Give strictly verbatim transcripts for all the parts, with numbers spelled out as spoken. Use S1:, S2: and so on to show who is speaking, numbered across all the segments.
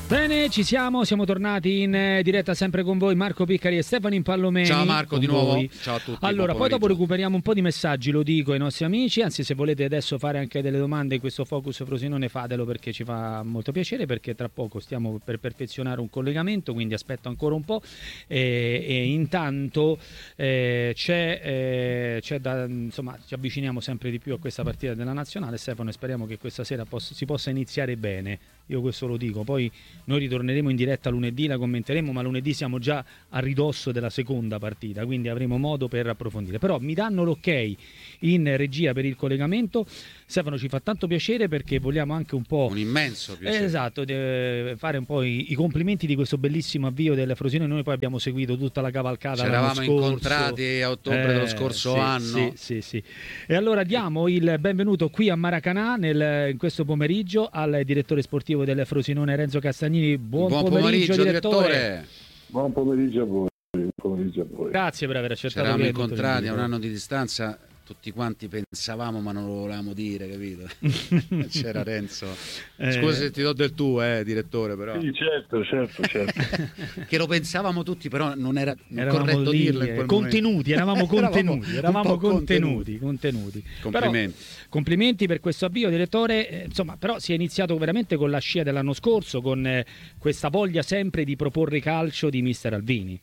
S1: Bene, ci siamo, siamo tornati in diretta sempre con voi, Marco Piccari e Stefano Impallomeni.
S2: Ciao Marco, di nuovo.
S1: Voi.
S2: Ciao a tutti.
S1: Allora, poi dopo recuperiamo un po' di messaggi, lo dico ai nostri amici, anzi se volete adesso fare anche delle domande in questo Focus Frosinone fatelo, perché ci fa molto piacere, perché tra poco stiamo per perfezionare un collegamento, quindi aspetto ancora un po'. E, e intanto eh, c'è, eh, c'è da, insomma, ci avviciniamo sempre di più a questa partita della Nazionale, Stefano, e speriamo che questa sera poss- si possa iniziare bene. Io questo lo dico, poi noi ritorneremo in diretta lunedì, la commenteremo, ma lunedì siamo già a ridosso della seconda partita, quindi avremo modo per approfondire. Però mi danno l'ok in regia per il collegamento. Stefano, ci fa tanto piacere perché vogliamo anche un po'...
S2: Un immenso piacere.
S1: Esatto, fare un po' i, i complimenti di questo bellissimo avvio delle Frosinone. Noi poi abbiamo seguito tutta la cavalcata.
S2: Ci eravamo incontrati a ottobre eh, dello scorso
S1: sì,
S2: anno.
S1: Sì, sì, sì. E allora diamo il benvenuto qui a Maracanã nel, in questo pomeriggio al direttore sportivo delle Frosinone, Renzo Castagnini. Buon,
S2: Buon
S1: pomeriggio,
S2: pomeriggio
S1: direttore.
S2: direttore.
S3: Buon pomeriggio a voi. Buon pomeriggio a voi.
S1: Grazie per aver accettato.
S2: Ci eravamo incontrati a un anno di distanza. Tutti quanti pensavamo, ma non lo volevamo dire, capito? C'era Renzo.
S1: Eh...
S2: Scusa se ti do del tuo, eh, direttore, però.
S3: Sì, certo, certo, certo.
S2: Che lo pensavamo tutti, però non era
S1: eravamo
S2: corretto
S1: lì,
S2: dirlo in quel
S1: contenuti,
S2: momento.
S1: eravamo contenuti, eravamo contenuti,
S2: contenuti.
S1: contenuti.
S2: Complimenti.
S1: Però, complimenti per questo avvio, direttore. Eh, insomma, però si è iniziato veramente con la scia dell'anno scorso, con eh, questa voglia sempre di proporre calcio di mister Alvini.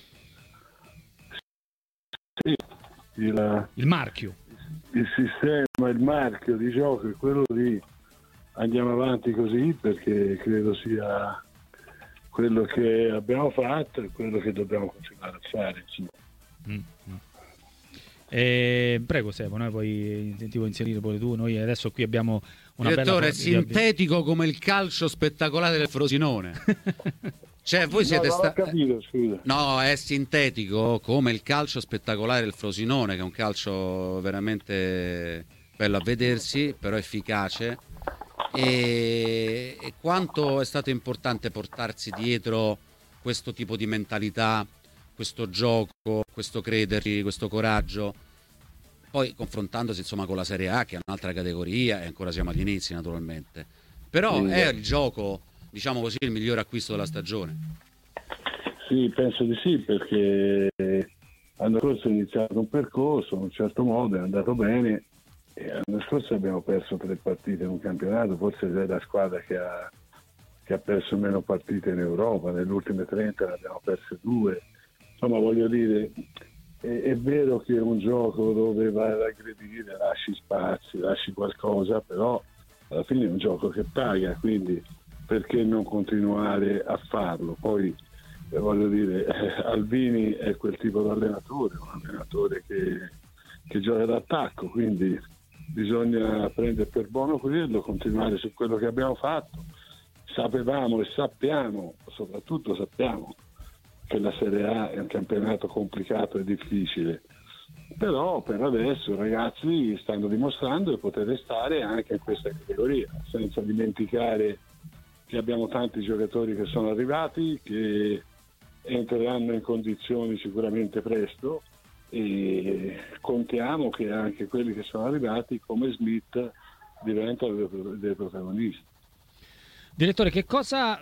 S3: Sì. Il,
S1: il marchio,
S3: il sistema, il marchio di gioco è quello di andiamo avanti così, perché credo sia quello che abbiamo fatto e quello che dobbiamo continuare a fare.
S1: Mm-hmm. Eh, prego Stefano, poi ti vuoi inserire pure tu. Noi adesso qui abbiamo una
S2: direttore,
S1: bella...
S2: sintetico come il calcio spettacolare del Frosinone. Cioè, voi siete
S3: no,
S2: sta...
S3: capito, scusa.
S2: No, è sintetico come il calcio spettacolare del Frosinone, che è un calcio veramente bello a vedersi, però efficace. E... e quanto è stato importante portarsi dietro questo tipo di mentalità, questo gioco, questo crederci, questo coraggio. Poi confrontandosi insomma con la Serie A, che è un'altra categoria, e ancora siamo agli inizi naturalmente. Però sì, è il gioco, diciamo così, il migliore acquisto della stagione.
S3: Sì, penso di sì, perché l'anno scorso è iniziato un percorso, in un certo modo è andato bene, e l'anno scorso abbiamo perso tre partite in un campionato, forse è la squadra che ha, che ha perso meno partite in Europa, nelle ultime trenta ne abbiamo perse due. Insomma, voglio dire, è, è vero che è un gioco dove vai ad aggredire, lasci spazi, lasci qualcosa, però alla fine è un gioco che paga, quindi perché non continuare a farlo? Poi eh, voglio dire, eh, Alvini è quel tipo di allenatore, un allenatore che, che gioca d'attacco, quindi bisogna prendere per buono quello, continuare su quello che abbiamo fatto. Sapevamo e sappiamo, soprattutto sappiamo, che la Serie A è un campionato complicato e difficile, però per adesso i ragazzi stanno dimostrando di poter stare anche in questa categoria, senza dimenticare che abbiamo tanti giocatori che sono arrivati, che entreranno in condizioni sicuramente presto, e contiamo che anche quelli che sono arrivati come Smith diventano dei protagonisti.
S1: Direttore, che cosa,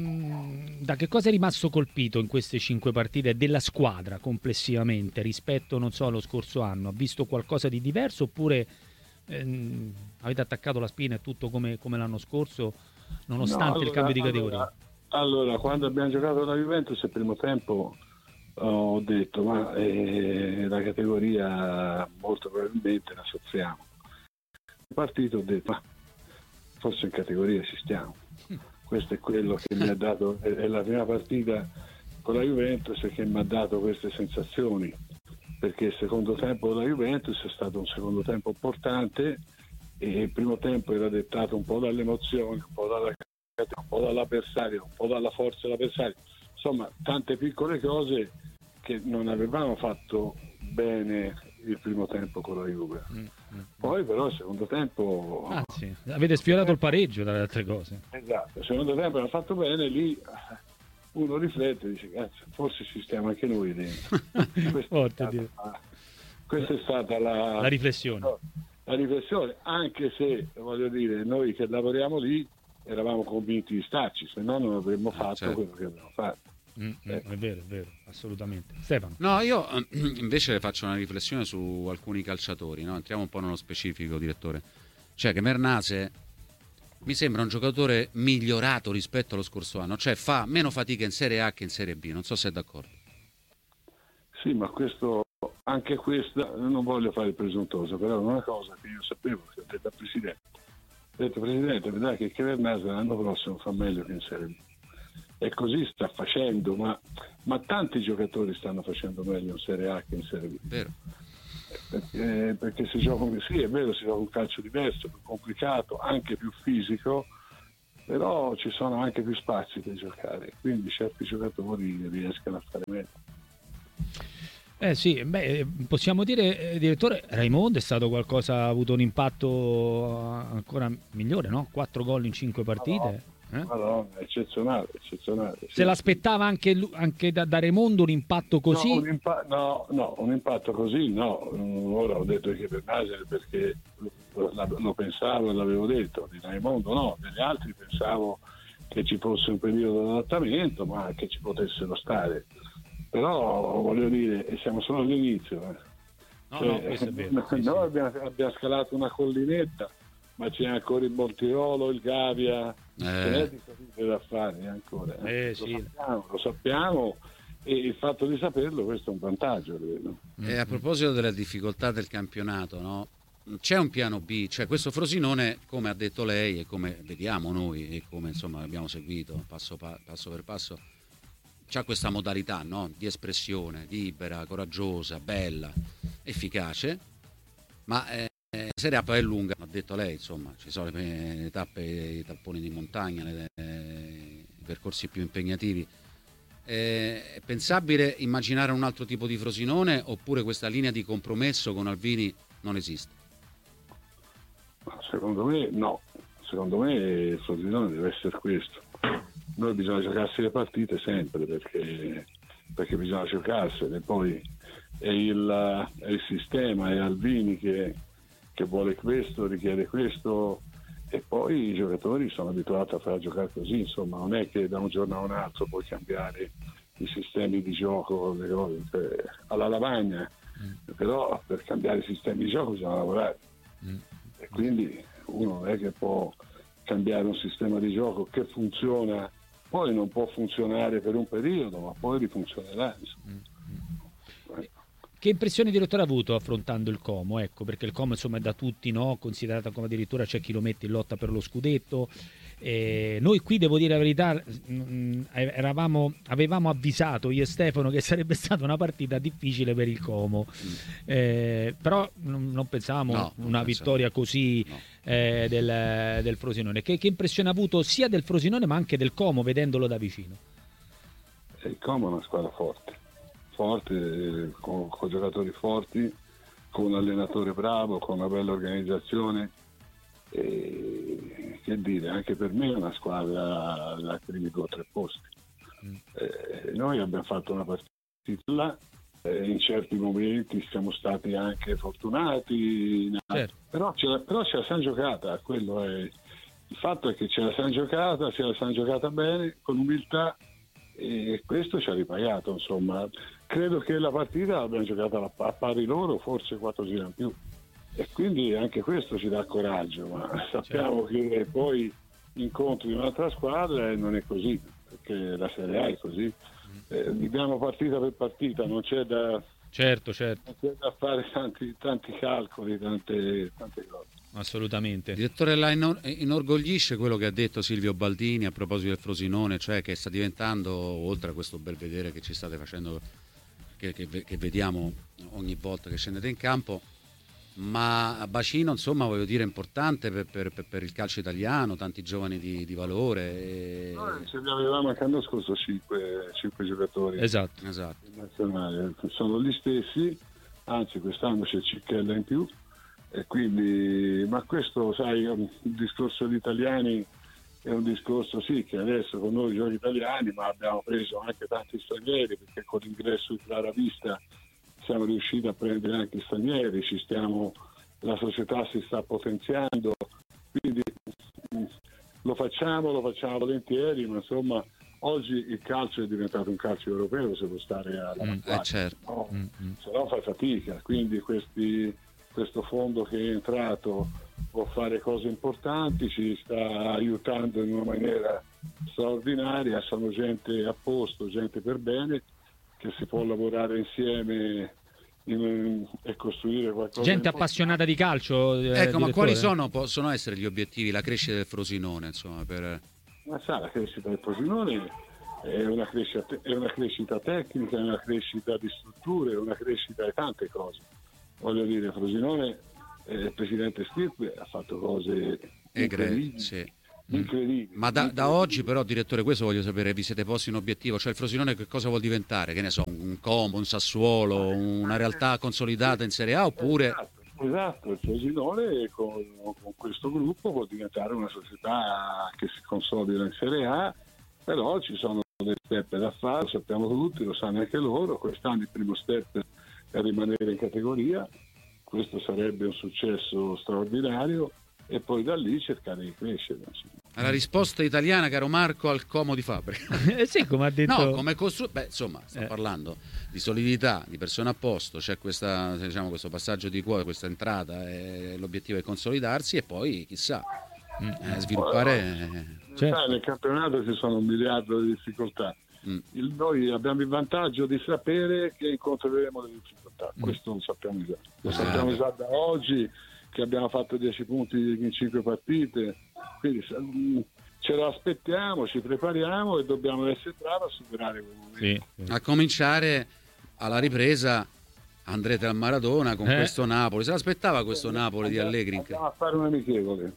S1: mh, da che cosa è rimasto colpito in queste cinque partite della squadra complessivamente rispetto, non so, allo scorso anno? Ha visto qualcosa di diverso oppure ehm, avete attaccato la spina e tutto come, come l'anno scorso, nonostante no, allora, il cambio di categoria?
S3: Allora, allora, quando abbiamo giocato la Juventus il primo tempo ho detto ma eh, la categoria molto probabilmente la soffriamo. Il partito ho detto ma forse in categoria ci stiamo. Questo è quello che mi ha dato, è la prima partita con la Juventus che mi ha dato queste sensazioni, perché il secondo tempo della Juventus è stato un secondo tempo importante e il primo tempo era dettato un po' dalle emozioni, un po' dalla un po' dall'avversario, un po' dalla forza dell'avversario, insomma tante piccole cose che non avevamo fatto bene il primo tempo con la Juve. Mm, mm, poi però il secondo tempo
S1: ah, sì. avete sfiorato il pareggio dalle altre cose.
S3: Esatto, il secondo tempo hanno fatto bene, lì uno riflette e dice cazzo, forse ci stiamo anche noi dentro. questa, è stata, questa è stata la,
S1: la riflessione
S3: no, la riflessione, anche se voglio dire noi che lavoriamo lì eravamo convinti di starci, se no non avremmo fatto
S2: certo.
S3: quello che abbiamo fatto.
S1: Mm, eh. È vero, è vero, assolutamente. Stefano.
S2: No, io invece faccio una riflessione su alcuni calciatori, no? Entriamo un po' nello specifico, direttore. Cioè che Mernase mi sembra un giocatore migliorato rispetto allo scorso anno, cioè fa meno fatica in Serie A che in Serie B, non so se è d'accordo.
S3: Sì, ma questo, anche questa, non voglio fare il presuntuoso, però è una cosa che io sapevo, che ho detto al Presidente. Ho detto, Presidente, vedrai che Mernase l'anno prossimo fa meglio che in Serie B. E così sta facendo, ma, ma tanti giocatori stanno facendo meglio in Serie A che in Serie B.
S2: Vero.
S3: Perché, perché si gioca, sì, è vero, si gioca un calcio diverso, più complicato, anche più fisico, però ci sono anche più spazi per giocare, quindi certi giocatori riescono a fare meglio.
S1: Eh sì, beh, possiamo dire, eh, direttore, Raimondo è stato qualcosa, ha avuto un impatto ancora migliore, no? Quattro gol in cinque partite. Eh?
S3: Madonna, eccezionale, eccezionale.
S1: Se
S3: sì,
S1: l'aspettava anche, lui- anche da, da Raimondo un impatto così?
S3: No, un, impa- no, no, un impatto così no. Ora ho detto che per Nasser perché lo, lo pensavo e l'avevo detto, di Raimondo no, degli altri pensavo che ci fosse un periodo di adattamento, ma che ci potessero stare. Però voglio dire, siamo solo all'inizio. Eh.
S1: No,
S3: cioè,
S1: no, questo è vero. Sì,
S3: noi
S1: sì.
S3: abbiamo, abbiamo scalato una collinetta, ma c'è ancora il Montiolo, il Gavia, ce n'è di cose da fare ancora. Eh.
S1: Eh,
S3: lo,
S1: sì.
S3: sappiamo, lo sappiamo e il fatto di saperlo questo è un vantaggio, credo.
S2: E a proposito delle difficoltà del campionato, no? C'è un piano B, cioè questo Frosinone, come ha detto lei e come vediamo noi e come insomma abbiamo seguito passo, pa- passo per passo, c'ha questa modalità, no? Di espressione libera, coraggiosa, bella, efficace, ma eh, la Serie A è lunga, ha detto lei, insomma, ci sono le, le tappe, i tapponi di montagna, le, eh, i percorsi più impegnativi. Eh, è pensabile immaginare un altro tipo di Frosinone oppure questa linea di compromesso con Alvini non esiste?
S3: Secondo me no, secondo me il Frosinone deve essere questo. Noi bisogna giocarsi le partite sempre perché, perché bisogna giocarsele, poi è il, è il sistema, è Alvini che, che vuole questo, richiede questo e poi i giocatori sono abituati a far giocare così, insomma non è che da un giorno a un altro puoi cambiare i sistemi di gioco, le cose, cioè, alla lavagna, mm. però per cambiare i sistemi di gioco bisogna lavorare mm. e quindi uno non è che può cambiare un sistema di gioco che funziona, poi non può funzionare per un periodo, ma poi rifunzionerà.
S1: Mm. Che impressione direttore ha avuto affrontando il Como? Ecco, perché il Como insomma è da tutti, no? Considerato come addirittura c'è chi lo mette in lotta per lo scudetto. Eh, noi qui devo dire la verità, mh, eravamo, avevamo avvisato io e Stefano che sarebbe stata una partita difficile per il Como, eh, però non, non pensavamo
S2: no,
S1: una
S2: non
S1: vittoria così
S2: no.
S1: eh, del, del Frosinone. Che, che impressione ha avuto sia del Frosinone ma anche del Como vedendolo da vicino?
S3: Il Como è una squadra forte, forte con, con giocatori forti, con un allenatore bravo, con una bella organizzazione. E, che dire, anche per me è una squadra da primi due o tre posti. Mm. Eh, noi abbiamo fatto una partita là, eh, in certi momenti siamo stati anche fortunati, certo. però, ce la, però ce la siamo giocata, quello è, il fatto è che ce la siamo giocata, ce la siamo giocata bene, con umiltà e questo ci ha ripagato, insomma. Credo che la partita l'abbiamo giocata a pari loro, forse quattro giri in più. E quindi anche questo ci dà coraggio, ma sappiamo certo. che poi incontri un'altra squadra e non è così, perché la Serie A è così. Eh, viviamo partita per partita, non c'è da,
S1: certo, certo.
S3: non c'è da fare tanti, tanti calcoli, tante, tante cose.
S1: Assolutamente.
S2: Direttore, la inorgoglisce quello che ha detto Silvio Baldini a proposito del Frosinone, cioè che sta diventando, oltre a questo bel vedere che ci state facendo, che, che, che vediamo ogni volta che scendete in campo, ma a bacino insomma voglio dire importante per, per, per il calcio italiano, tanti giovani di, di valore e...
S3: Noi ce ne avevamo anche l'anno scorso cinque, cinque giocatori
S1: esatto.
S2: Esatto.
S3: nazionali, sono gli stessi, anzi quest'anno c'è Cicchella in più e quindi, ma questo sai, il discorso degli italiani è un discorso sì che adesso con noi giochi italiani, ma abbiamo preso anche tanti stranieri perché con l'ingresso di Clara Vista siamo riusciti a prendere anche stranieri, ci stiamo, la società si sta potenziando, quindi lo facciamo, lo facciamo volentieri, ma insomma oggi il calcio è diventato un calcio europeo, se può stare alla
S2: mm, eh, certo.
S3: no?
S2: mm, mm.
S3: Se no fa fatica, quindi questi, questo fondo che è entrato può fare cose importanti, ci sta aiutando in una maniera straordinaria, sono gente a posto, gente per bene, che si può lavorare insieme in, e costruire qualcosa.
S1: Gente appassionata di calcio. Eh,
S2: ecco,
S1: direttore?
S2: ma quali sono, possono essere gli obiettivi, la crescita del Frosinone, insomma, per...
S3: Ma sa, la crescita del Frosinone è una crescita, è una crescita tecnica, è una crescita di strutture, è una crescita di tante cose. Voglio dire, Frosinone, eh, il presidente Stirpe ha fatto cose incredibili.
S2: Sì.
S3: Incredibili.
S2: Ma da, da oggi però, direttore, questo voglio sapere, vi siete posti un obiettivo? Cioè il Frosinone che cosa vuol diventare? Che ne so, un Como, un Sassuolo, una realtà consolidata in Serie A oppure...
S3: Esatto, esatto. Il Frosinone con, con questo gruppo può diventare una società che si consolida in Serie A, però ci sono delle step da fare, lo sappiamo tutti, lo sanno anche loro. Quest'anno il primo step è rimanere in categoria, questo sarebbe un successo straordinario, e poi da lì cercare di crescere.
S2: La risposta italiana, caro Marco, al Como di Fabbrica.
S1: Eh sì, come ha detto.
S2: No, come costru... Beh, insomma, sto
S1: eh.
S2: parlando di solidità, di persone a posto, c'è questa, diciamo, questo passaggio di quota, questa entrata, e l'obiettivo è consolidarsi e poi, chissà, mm. eh, sviluppare...
S3: Certo. Sai, nel campionato ci sono un miliardo di difficoltà. Mm. Il, noi abbiamo il vantaggio di sapere che incontreremo le difficoltà, mm. questo lo sappiamo già. Lo sappiamo già da oggi, che abbiamo fatto dieci punti in cinque partite, quindi ce lo aspettiamo, ci prepariamo e dobbiamo essere bravi a superare quel momento.
S2: Sì. A cominciare alla ripresa andrete al Maradona con eh? questo Napoli. Se l'aspettava questo Napoli
S3: andiamo,
S2: di Allegri?
S3: Andiamo a fare un amichevole.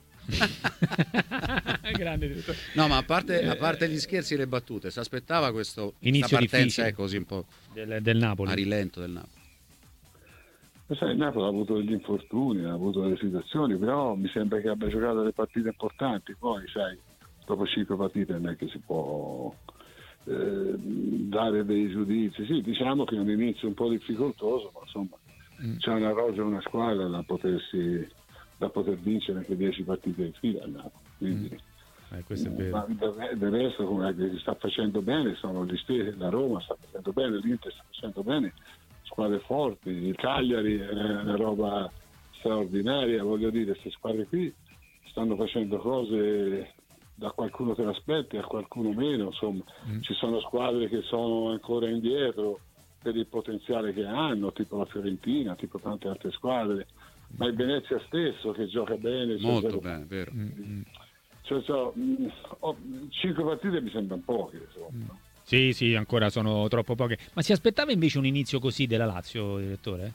S1: Grande.
S2: No, ma a parte, a parte gli scherzi e le battute, si aspettava questo
S1: inizio
S2: partenza è così un po'
S1: del, del Napoli,
S2: a rilento del Napoli.
S3: Sai, il Napoli ha avuto degli infortuni, ha avuto delle situazioni, però mi sembra che abbia giocato delle partite importanti. Poi, sai, dopo cinque partite non è che si può eh, dare dei giudizi. Sì, diciamo che è un inizio un po' difficoltoso, ma insomma mm. c'è una rosa e una squadra da potersi da poter vincere anche dieci partite in fila al Napoli. Quindi,
S1: mm. eh, questo è vero.
S3: Ma del, del resto, come sta facendo bene, sono gli stessi, la Roma sta facendo bene, l'Inter sta facendo bene, squadre forti, il Cagliari è una roba straordinaria, voglio dire, queste squadre qui stanno facendo cose da qualcuno che l'aspetta e a qualcuno meno, insomma mm. ci sono squadre che sono ancora indietro per il potenziale che hanno, tipo la Fiorentina, tipo tante altre squadre, ma il Venezia stesso che gioca bene,
S2: molto
S3: cioè,
S2: bene, vero.
S3: Mm. Cioè, cioè, oh, cinque partite mi sembrano poche, insomma.
S1: Mm. Sì, sì, ancora sono troppo poche. Ma si aspettava invece un inizio così della Lazio, direttore?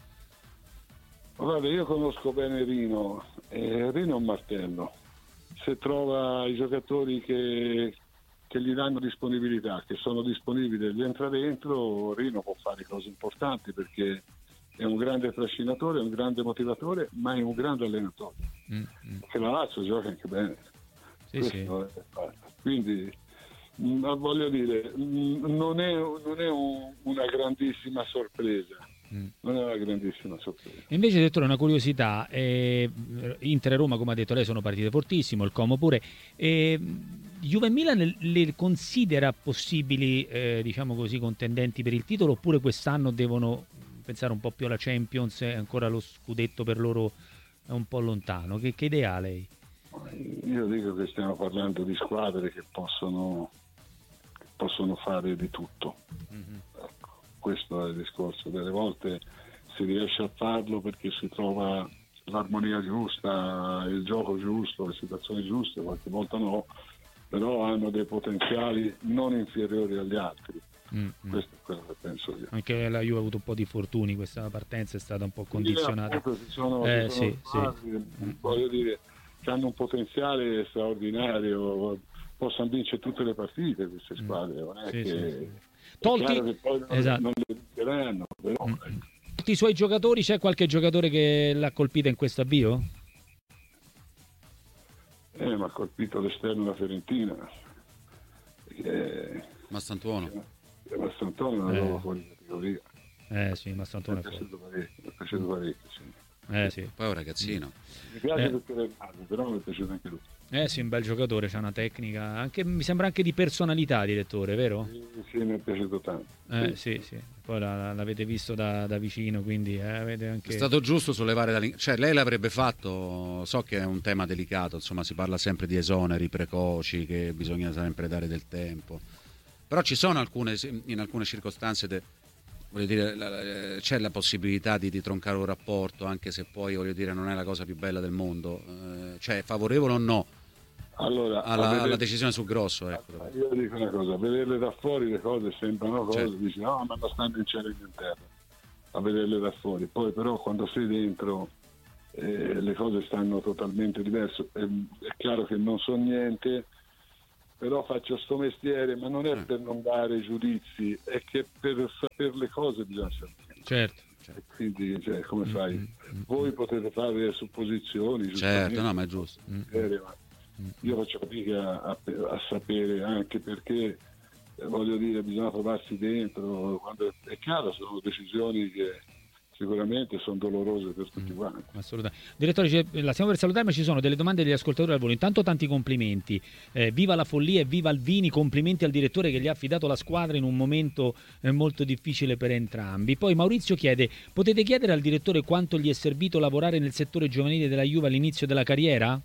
S3: Guarda, io conosco bene Rino, e Rino è un martello. Se trova i giocatori che, che gli danno disponibilità, che sono disponibili e li entra dentro, Rino può fare cose importanti perché è un grande trascinatore, è un grande motivatore, ma è un grande allenatore. Mm-hmm. Perché la Lazio gioca anche bene.
S1: Sì, sì.
S3: Quindi voglio dire, non è, non è un, una grandissima sorpresa. Mm. Non è una grandissima sorpresa.
S1: E invece, direttore, una curiosità, eh, Inter e Roma, come ha detto lei, sono partite fortissime, il Como pure. Eh, Juve e Milan le considera possibili, eh, diciamo così, contendenti per il titolo, oppure quest'anno devono pensare un po' più alla Champions e ancora lo scudetto per loro è un po' lontano? Che, che idea ha lei?
S3: Io dico che stiamo parlando di squadre che possono, che possono fare di tutto. Mm-hmm. Ecco, questo è il discorso. Delle volte si riesce a farlo perché si trova l'armonia giusta, il gioco giusto, le situazioni giuste, qualche volta no, però hanno dei potenziali non inferiori agli altri. Mm-hmm. Questo è quello che penso io.
S1: Anche la Juve ha avuto un po' di fortuni, questa partenza è stata un po' condizionata.
S3: Sì, ci sono,
S1: eh,
S3: ci sono
S1: sì,
S3: squadre, sì. Voglio dire, che hanno un potenziale straordinario, possono vincere tutte le partite queste squadre, non è
S1: sì,
S3: che,
S1: sì, sì.
S3: è
S1: Tolti,
S3: chiaro che poi non,
S1: esatto.
S3: non le vinceranno, però
S1: mm. Tutti i suoi giocatori, c'è qualche giocatore che l'ha colpita in questo avvio?
S3: Eh, mi ha colpito l'esterno della Fiorentina. Eh,
S2: Mastantuono.
S3: Mastantuono è una
S1: eh.
S3: roba fuori categoria.
S1: Eh sì, Mastantuono
S3: mi è piaciuto parecchio, mi è piaciuto parecchio, sì.
S1: Eh sì.
S2: Poi è un ragazzino.
S3: Mi piace
S1: Eh.
S3: tutte le cose, però mi è piaciuto anche lui.
S1: Eh sì, un bel giocatore, c'ha una tecnica, anche, mi sembra anche di personalità, direttore, vero?
S3: Sì, sì, mi è piaciuto tanto.
S1: Eh sì, sì. Poi la- l'avete visto da, da vicino, quindi eh, avete anche...
S2: È stato giusto sollevare dall'in- cioè lei l'avrebbe fatto, so che è un tema delicato, insomma si parla sempre di esoneri precoci, che bisogna sempre dare del tempo, però ci sono alcune, in alcune circostanze, de- voglio dire, la- la- c'è la possibilità di, di troncare un rapporto, anche se poi, voglio dire, non è la cosa più bella del mondo, eh, cioè favorevole o no
S3: Allora,
S2: alla,
S3: a vedere-
S2: alla decisione sul grosso, ecco.
S3: io dico una cosa, a vederle da fuori le cose sembrano cose,
S2: Certo.
S3: dici no, ma non stanno in cielo e in terra, a vederle da fuori, poi però quando sei dentro eh, le cose stanno totalmente diverse. È, è chiaro che non so niente, però faccio sto mestiere, ma non è per non dare giudizi, è che per sapere le cose bisogna sapere.
S1: Certo.
S3: E quindi cioè, come fai? Voi potete fare supposizioni,
S2: Certo, no, ma è giusto.
S3: giustamente, ma io faccio fatica a, a sapere, anche perché eh, voglio dire, bisogna trovarsi dentro, quando è, è chiaro, sono decisioni che sicuramente sono dolorose per tutti quanti.
S1: Assolutamente. Direttore, ci- la stiamo per salutare, ma ci sono delle domande degli ascoltatori al volo. Intanto tanti complimenti. Eh, viva la follia e viva Alvini, complimenti al direttore che gli ha affidato la squadra in un momento eh, molto difficile per entrambi. Poi Maurizio chiede, potete chiedere al direttore quanto gli è servito lavorare nel settore giovanile della Juve all'inizio della carriera?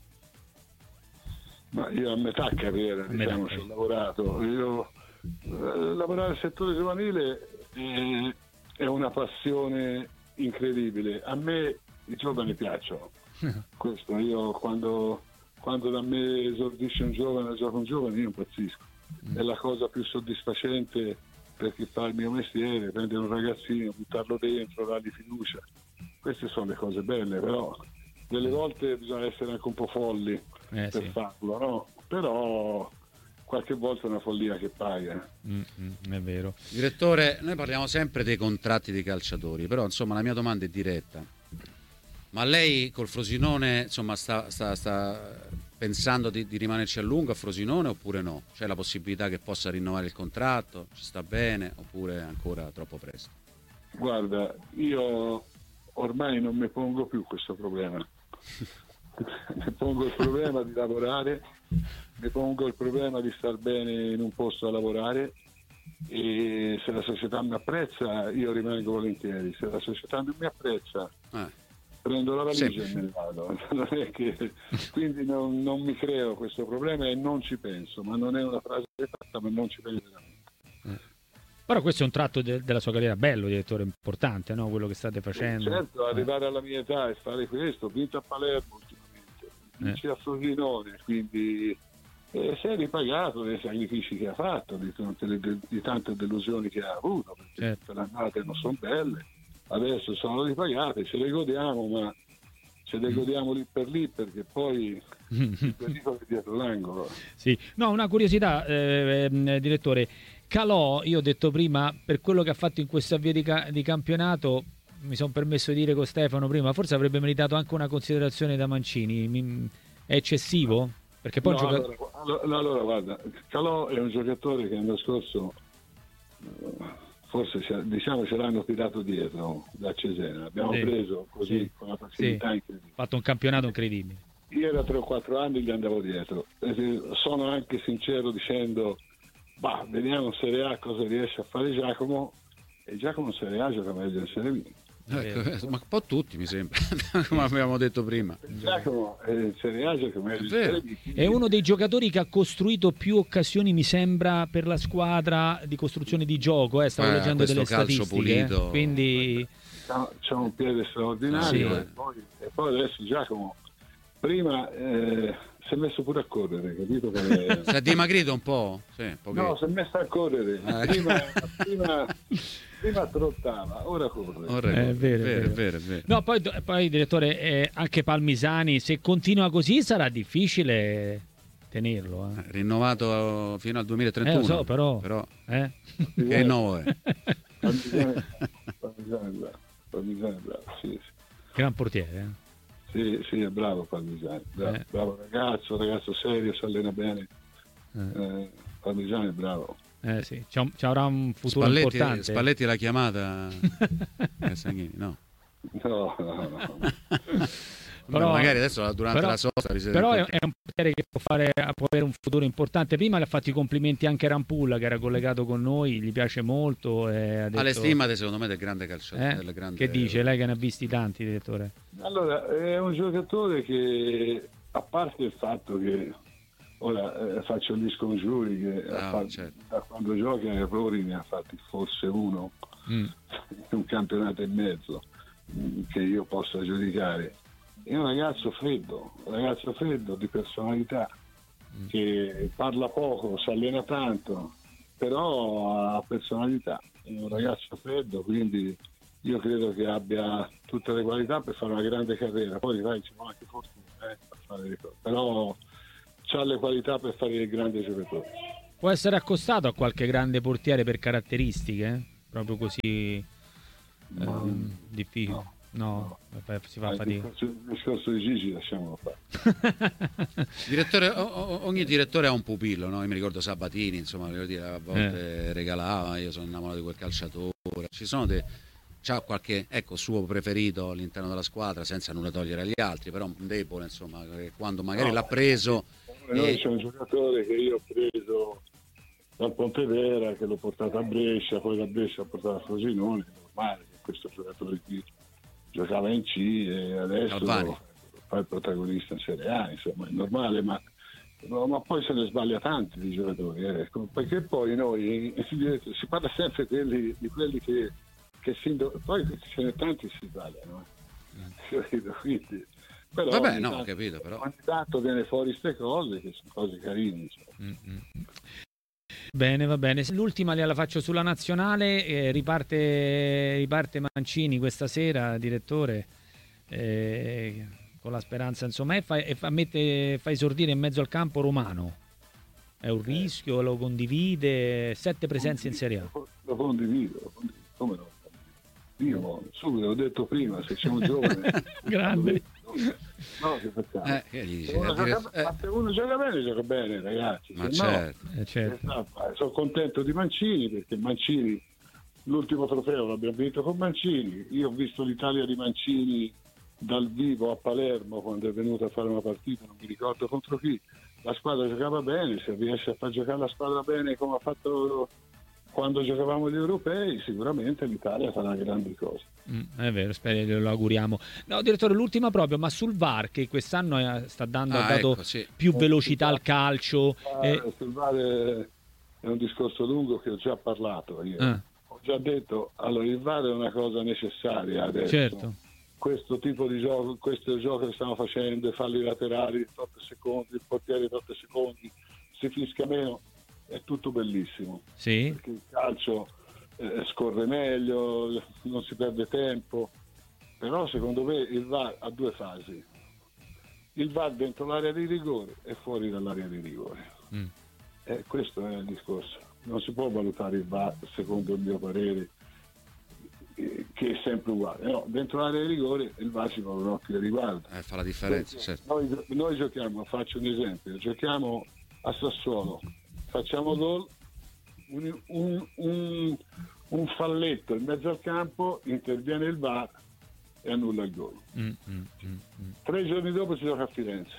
S3: Ma io a metà carriera,
S1: A metà
S3: diciamo, ci ho
S1: carriera.
S3: lavorato. Io, eh, lavorare nel settore giovanile eh, è una passione incredibile. A me i giovani piacciono. Questo io quando, quando da me esordisce un giovane, gioca un giovane, io impazzisco. È la cosa più soddisfacente per chi fa il mio mestiere, prendere un ragazzino, buttarlo dentro, dargli fiducia. Queste sono le cose belle, però delle volte bisogna essere anche un po' folli
S1: Eh,
S3: per
S1: sì.
S3: farlo, no? Però qualche volta è una follia che paga.
S1: Mm, mm, è vero.
S2: Direttore, noi parliamo sempre dei contratti dei calciatori, però insomma la mia domanda è diretta. Ma lei col Frosinone insomma sta, sta, sta pensando di, di rimanerci a lungo a Frosinone oppure no? C'è la possibilità che possa rinnovare il contratto? Ci sta bene oppure è ancora troppo presto?
S3: Guarda, io ormai non mi pongo più questo problema. Mi pongo il problema di lavorare, mi pongo il problema di star bene in un posto a lavorare, e se la società mi apprezza io rimango volentieri, se la società non mi apprezza
S2: Eh,
S3: prendo la valigia
S2: Semplice.
S3: e me ne vado. Non è che, quindi non, non mi creo questo problema e non ci penso, ma non è una frase fatta, ma non ci penso veramente.
S1: Però questo è un tratto de- della sua carriera bello, direttore, importante, no? Quello che state facendo.
S3: Certo, arrivare alla mia età e fare questo, ho vinto a Palermo ultimamente, vinci a Frosinone, quindi eh, si è ripagato dei sacrifici che ha fatto, di tante, di tante delusioni che ha avuto, perché
S1: Certo.
S3: tutte le annate non sono belle, adesso sono ripagate, ce le godiamo, ma ce le godiamo lì per lì, perché poi il pericolo è dietro l'angolo.
S1: Sì. No, una curiosità, eh, eh, direttore. Calò, io ho detto prima, per quello che ha fatto in questo avvio di, ca- di campionato, mi sono permesso di dire con Stefano prima, forse avrebbe meritato anche una considerazione da Mancini. Mi- è eccessivo? Perché poi
S3: No,
S1: gioca-
S3: allora, allora, allora, guarda, Calò è un giocatore che l'anno scorso eh, forse ce- diciamo ce l'hanno tirato dietro da Cesena, abbiamo
S1: Sì,
S3: preso così
S1: sì,
S3: con una facilità
S1: sì.
S3: incredibile.
S1: ha fatto un campionato incredibile.
S3: Io da tre o quattro anni gli andavo dietro. E sono anche sincero dicendo, bah, vediamo in Serie A cosa riesce a fare Giacomo, e Giacomo in Serie A gioca meglio in Serie B.
S2: Ecco, ma un po' tutti mi sembra, come abbiamo detto prima.
S3: Giacomo eh, in Serie A gioca meglio
S2: È
S3: in
S2: vero.
S3: Serie B. quindi-
S1: È uno dei giocatori che ha costruito più occasioni, mi sembra, per la squadra di costruzione di gioco. Eh, stavo
S2: Eh,
S1: leggendo
S2: questo
S1: delle
S2: calcio
S1: statistiche. eh.
S2: pulito.
S1: Quindi
S3: c'ha, c'ha un piede straordinario.
S1: Sì.
S3: E, poi, e poi adesso Giacomo prima eh, si è messo pure a correre, capito? Come-
S2: Si è dimagrito un po'? Sì, un
S3: no,
S2: pochetto.
S3: si è messo a correre.
S2: Eh.
S3: Prima, prima, prima trottava, ora corre.
S2: Ora-
S1: Eh, è vero, è
S2: è vero,
S1: vero.
S2: è vero, è vero.
S1: No, poi, poi direttore, eh, anche Palmisani, se continua così sarà difficile tenerlo. Eh.
S2: Eh, Rinnovato fino al duemilatrentuno.
S1: Eh, lo so, però-
S2: Però
S1: Eh?
S2: che no è.
S3: Parmigiano Parmigiano è bravo, Parmigiano è bravo, sì, sì.
S1: Gran portiere. eh.
S3: Sì, sì, è bravo Parmigiano, bravo,
S1: Eh.
S3: bravo ragazzo, ragazzo serio, si allena bene.
S1: Eh.
S3: Eh, Parmigiano è bravo.
S1: Eh sì, c'ha un- ci avrà un futuro
S2: Spalletti,
S1: importante.
S2: Spalletti l'ha chiamata eh, Sanghini, no?
S3: No, no, no.
S1: Però,
S2: magari adesso durante
S1: però,
S2: la sosta
S1: però è, è un portiere che può, fare, può avere un futuro importante. Prima le ha fatto i complimenti anche Rampulla, che era collegato con noi, gli piace molto e ha detto,
S2: alle stimate secondo me del grande calciatore,
S1: eh?
S2: del grande...
S1: Che dice lei che ne ha visti tanti, direttore?
S3: Allora, è un giocatore che, a parte il fatto che ora eh, faccio gli scongiuri che
S2: Ah,
S3: ha fatto,
S2: certo.
S3: da quando gioca errori ne ha fatti forse uno
S1: Mm.
S3: in un campionato e mezzo mh, che io possa giudicare. È un ragazzo freddo, un ragazzo freddo di personalità,
S1: Mm.
S3: che parla poco, si allena tanto, però ha personalità. È un ragazzo freddo, quindi io credo che abbia tutte le qualità per fare una grande carriera. Poi vai, ci vuole anche fortuna, eh, per fare le cose. Però ha le qualità per fare il grande giocatore.
S1: Può essere accostato a qualche grande portiere per caratteristiche? eh? Proprio così
S3: Ma,
S1: ehm, difficile?
S3: no,
S1: No, vabbè, si fa
S3: il
S1: fatica.
S3: discorso, il discorso di Gigi lasciamolo fare.
S2: Direttore, o- o- ogni direttore ha un pupillo, no? Io mi ricordo Sabatini, insomma, voglio dire, a volte regalava, io sono innamorato di quel calciatore. Ci sono dei, c'ha qualche, ecco, suo preferito all'interno della squadra, senza nulla togliere agli altri, però un debole, insomma, che quando magari
S3: No,
S2: l'ha preso...
S3: Noi
S2: e-
S3: c'è un giocatore che io ho preso dal Pontevera, che l'ho portato a Brescia, poi da Brescia l'ho portato a Frosinone. È normale che questo giocatore qui giocava in C e adesso
S2: Albani.
S3: fa il protagonista in Serie A, insomma, è normale, ma, no, ma poi se ne sbaglia tanti di giocatori, eh, ecco, perché poi noi si, si parla sempre di quelli, di quelli che, che si indo- poi ce ne tanti si sbagliano, eh. Capito? Quindi, però
S2: Vabbè,
S3: ogni
S2: no, ho
S3: tanto-
S2: capito, però...
S3: ogni tanto viene fuori queste cose che sono cose carine, insomma.
S1: Mm, mm. Bene, va bene. L'ultima la faccio sulla nazionale. eh, riparte, riparte Mancini questa sera, direttore, eh, con la speranza, insomma, e fa, e fa, mette, fa esordire in mezzo al campo Romano. È un rischio, lo condivide. Sette presenze in Serie A.
S3: Lo condivido, lo condivido. Come no? Io subito l'ho detto prima, se c'è un giovane
S1: Grande.
S3: no, che facciamo?
S2: Eh, che gli
S3: Se
S2: dici?
S3: uno,
S2: La dire-
S3: gioca,
S2: eh,
S3: ma se uno gioca bene, gioca bene, ragazzi.
S2: ma
S3: Se no,
S2: certo.
S1: Eh, certo.
S3: esatto, sono contento di Mancini perché Mancini, l'ultimo trofeo l'abbiamo vinto con Mancini. Io ho visto l'Italia di Mancini dal vivo a Palermo quando è venuto a fare una partita, non mi ricordo contro chi. La squadra giocava bene, se riesce a far giocare la squadra bene come ha fatto quando giocavamo gli europei, sicuramente l'Italia farà grandi cose.
S1: Mm, è vero, spero, lo auguriamo. No, direttore, l'ultima proprio, ma sul V A R che quest'anno eh, sta dando,
S2: Ah,
S1: ha dato
S2: ecco, sì.
S1: più velocità al calcio. eh,
S3: Ah, sul V A R è un discorso lungo che ho già parlato io.
S1: Ah.
S3: Ho già detto, allora il V A R è una cosa necessaria adesso.
S1: certo.
S3: Questo tipo di gioco, questo gioco che stiamo facendo, i falli laterali, otto secondi, il portiere otto secondi, si fischia meno, è tutto bellissimo.
S1: Sì.
S3: Perché il calcio eh, scorre meglio, non si perde tempo, però secondo me il V A R ha due fasi. Il V A R dentro l'area di rigore e fuori dall'area di rigore.
S1: Mm.
S3: E questo è il discorso. Non si può valutare il V A R, secondo il mio parere, eh, che è sempre uguale. No, dentro l'area di rigore il V A R ci vuole un occhio di riguardo.
S2: Eh, fa la differenza, certo.
S3: Noi, noi giochiamo, faccio un esempio, giochiamo a Sassuolo, facciamo gol, un, un, un, un falletto in mezzo al campo, interviene il V A R e annulla il gol.
S1: Mm, mm, mm, mm.
S3: Tre giorni dopo si gioca a Firenze.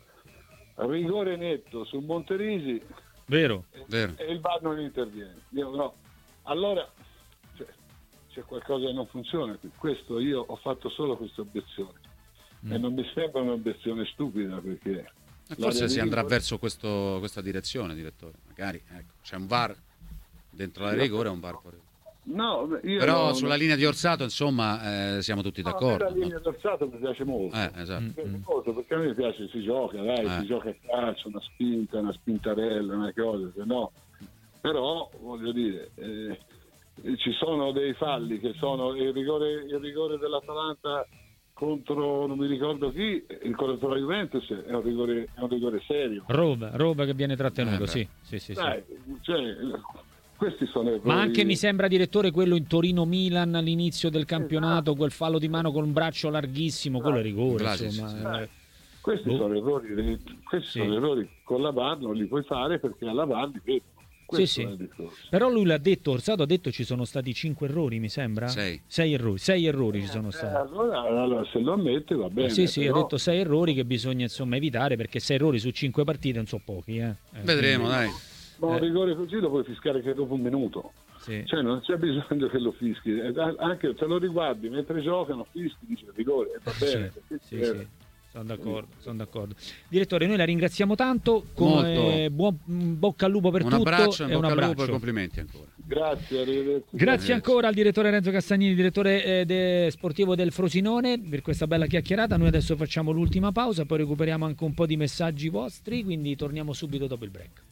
S3: Rigore netto sul Monterisi
S1: Vero.
S2: Vero.
S3: e il V A R non interviene. Io no. Allora cioè, c'è qualcosa che non funziona qui. Questo io ho fatto solo questa obiezione.
S1: Mm.
S3: E non mi sembra un'obiezione stupida perché
S2: E forse
S3: l'area
S2: si
S3: di
S2: andrà
S3: rigore-
S2: verso questo, questa direzione, direttore. Magari, ecco, c'è un V A R dentro la rigore e un V A R fuori.
S3: No, io
S2: Però
S3: non-
S2: sulla linea di Orsato, insomma, eh, siamo tutti
S3: no, a me
S2: d'accordo.
S3: la
S2: no?
S3: linea d'alzato mi piace molto.
S2: Eh, esatto.
S1: Mm,
S3: Mi piace
S1: mm.
S3: molto, perché a me piace, si gioca, dai,
S2: Eh.
S3: si gioca a calcio, una spinta, una spintarella, una cosa, se no. Però, voglio dire, eh, ci sono dei falli che sono il rigore, il rigore dell'Atalanta contro non mi ricordo chi, il contro la Juventus è un rigore, è un rigore serio.
S1: Roba, roba che viene trattenuto,
S2: Eh, beh.
S1: sì, sì, sì, sì.
S3: Dai, cioè, questi sono errori.
S1: Ma anche mi sembra, direttore, quello in Torino-Milan all'inizio del campionato, quel fallo di mano con un braccio larghissimo, quello è rigore,
S2: Vlasic,
S1: insomma.
S2: sì.
S1: eh.
S3: Dai, questi
S1: Boh.
S3: sono errori, questi
S1: Sì.
S3: sono errori con la V A R non li puoi fare perché alla V A R li vedono. Questo
S1: sì,
S3: è
S1: sì.
S3: il discorso.
S1: Però lui l'ha detto, Orsato ha detto ci sono stati cinque errori, mi sembra?
S2: Sei.
S1: Sei errori, sei errori ci sono
S3: Eh,
S1: stati.
S3: allora, allora, se lo ammette va bene.
S1: Sì, sì,
S3: però...
S1: ha detto sei errori che bisogna insomma evitare, perché sei errori su cinque partite non so pochi. Eh. Eh,
S2: Vedremo,
S1: quindi-
S2: dai.
S3: Ma un
S1: Eh.
S3: rigore così lo puoi fischiare che dopo un minuto.
S1: Sì.
S3: Cioè non c'è bisogno che lo fischi, Eh, anche se lo riguardi mentre giocano, fischi, dice il rigore, e va bene.
S1: Sì,
S3: perché
S1: sì,
S3: c'è-
S1: sì. Sono d'accordo, sono d'accordo. Direttore, noi la ringraziamo tanto, come
S2: Molto.
S1: buon mm, bocca al lupo per
S2: Un
S1: tutto
S2: abbraccio, in
S1: e un
S2: bocca al lupo e
S1: abbraccio.
S2: complimenti ancora.
S3: Grazie, arrivederci.
S1: Grazie ancora al direttore Renzo Castagnini, direttore eh, de- sportivo del Frosinone, per questa bella chiacchierata. Noi adesso facciamo l'ultima pausa, poi recuperiamo anche un po' di messaggi vostri, quindi torniamo subito dopo il break.